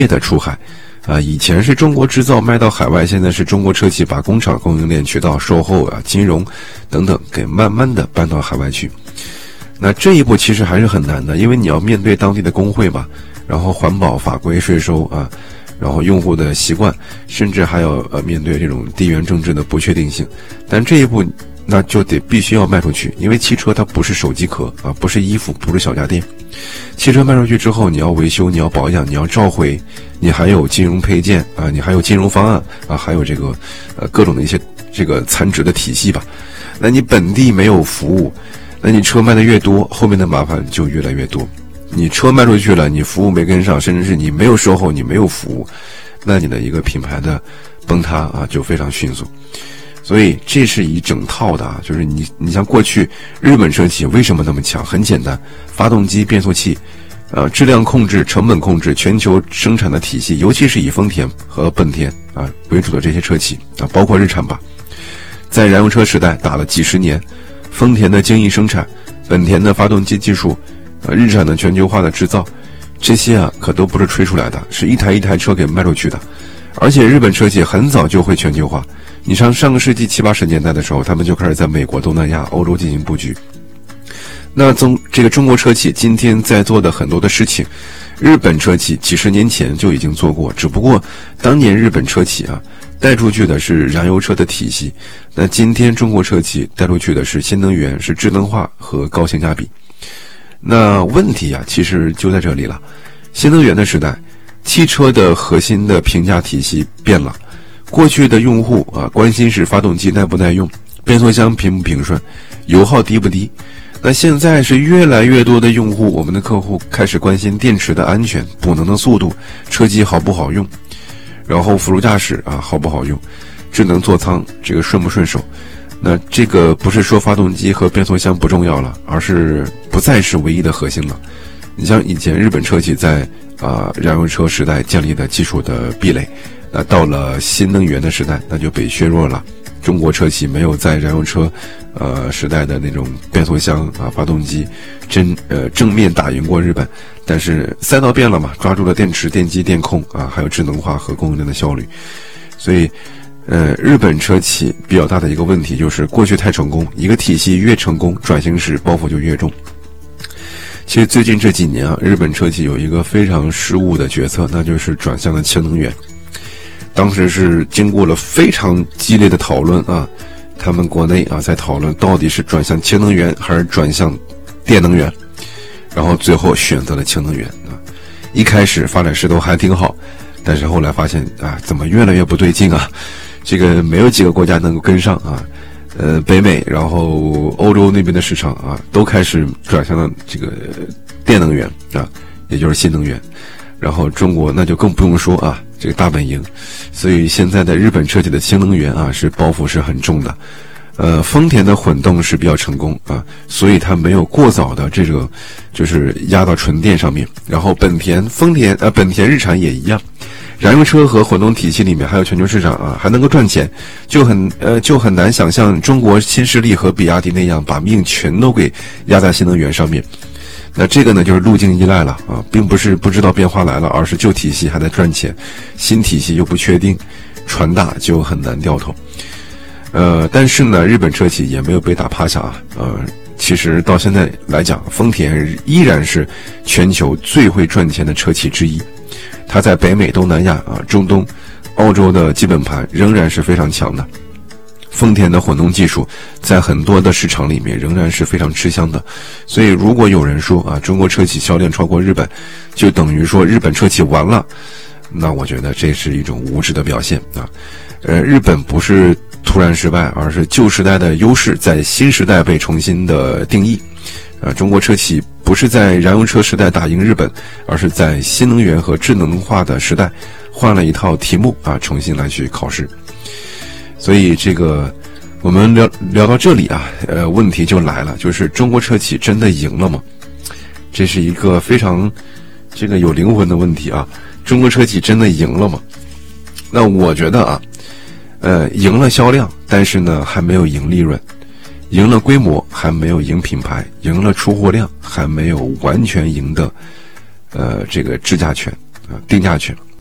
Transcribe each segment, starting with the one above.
的出海。以前是中国制造卖到海外，现在是中国车企把工厂、供应链、渠道、售后金融等等给慢慢的搬到海外去。那这一步其实还是很难的，因为你要面对当地的工会吧，然后环保法规、税收然后用户的习惯，甚至还要面对这种地缘政治的不确定性。但这一步那就必须要迈出去，因为汽车它不是手机壳不是衣服，不是小家电。汽车卖出去之后，你要维修，你要保养，你要召回，你还有金融配件你还有金融方案还有这个各种的一些这个残值的体系吧。那你本地没有服务，那你车卖的越多，后面的麻烦就越来越多。你车卖出去了，你服务没跟上，甚至是你没有售后，你没有服务，那你的一个品牌的崩塌就非常迅速。所以这是一整套的就是你像过去日本车企为什么那么强？很简单，发动机、变速器质量控制、成本控制、全球生产的体系，尤其是以丰田和本田为主的这些车企包括日产吧，在燃油车时代打了几十年，丰田的精益生产，本田的发动机技术，日产的全球化的制造，这些可都不是吹出来的，是一台一台车给卖出去的。而且日本车企很早就会全球化，你上个世纪70、80年代的时候，他们就开始在美国、东南亚、欧洲进行布局。那这个中国车企今天在做的很多的事情，日本车企几十年前就已经做过，只不过当年日本车企带出去的是燃油车的体系，那今天中国车企带出去的是新能源，是智能化和高性价比。那问题其实就在这里了。新能源的时代，汽车的核心的评价体系变了。过去的用户关心是发动机耐不耐用，变速箱平不平顺，油耗低不低。那现在是越来越多的用户，我们的客户开始关心电池的安全、补能的速度、车机好不好用，然后辅助驾驶好不好用，智能座舱这个顺不顺手。那这个不是说发动机和变速箱不重要了，而是不再是唯一的核心了。你像以前日本车企在燃油车时代建立的技术的壁垒，那到了新能源的时代，那就被削弱了。中国车企没有在燃油车时代的那种变速箱发动机正面打赢过日本，但是赛道变了嘛，抓住了电池、电机、电控还有智能化和供应链的效率。所以日本车企比较大的一个问题就是过去太成功，一个体系越成功，转型时包袱就越重。其实最近这几年日本车企有一个非常失误的决策，那就是转向了氢能源。当时是经过了非常激烈的讨论他们国内在讨论到底是转向氢能源还是转向电能源，然后最后选择了氢能源一开始发展势头还挺好，但是后来发现怎么越来越不对劲这个没有几个国家能够跟上北美然后欧洲那边的市场都开始转向了这个电能源也就是新能源，然后中国那就更不用说这个大本营。所以现在的日本车企的新能源是包袱是很重的。丰田的混动是比较成功所以它没有过早的这个就是压到纯电上面。然后本田日产也一样，燃油车和混动体系里面还有全球市场还能够赚钱，就很难想象中国新势力和比亚迪那样把命全都给压在新能源上面。那这个呢就是路径依赖了并不是不知道变化来了，而是旧体系还在赚钱，新体系又不确定，船大就很难掉头。但是呢日本车企也没有被打趴下其实到现在来讲，丰田依然是全球最会赚钱的车企之一。它在北美、东南亚中东、澳洲的基本盘仍然是非常强的。丰田的混动技术在很多的市场里面仍然是非常吃香的。所以如果有人说中国车企销量超过日本，就等于说日本车企完了，那我觉得这是一种无知的表现日本不是突然失败，而是旧时代的优势在新时代被重新的定义中国车企不是在燃油车时代打赢日本，而是在新能源和智能化的时代换了一套题目重新来去考试。所以这个我们聊到这里问题就来了，就是中国车企真的赢了吗？这是一个非常这个有灵魂的问题中国车企真的赢了吗？那我觉得赢了销量，但是呢还没有赢利润，赢了规模还没有赢品牌，赢了出货量还没有完全赢的这个制价权定价权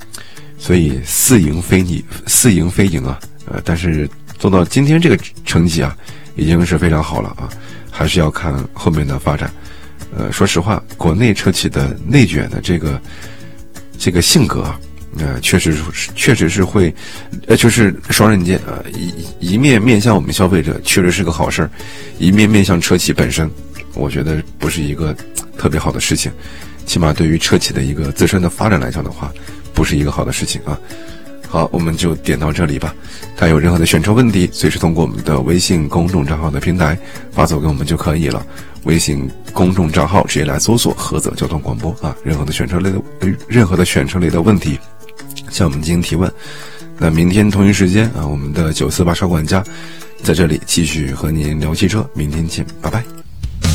所以四赢非赢啊，但是做到今天这个成绩啊，已经是非常好了啊，还是要看后面的发展。说实话，国内车企的内卷的这个性格啊，确实是会，就是双刃剑啊，一面面向我们消费者，确实是个好事儿，一面面向车企本身，我觉得不是一个特别好的事情，起码对于车企的一个自身的发展来讲的话，不是一个好的事情啊。好，我们就点到这里吧。大家有任何的选车问题，随时通过我们的微信公众账号的平台发送给我们就可以了。微信公众账号直接来搜索菏泽交通广播啊，任何的选车类的问题向我们进行提问。那明天同一时间啊，我们的948烧管家在这里继续和您聊汽车，明天见，拜拜。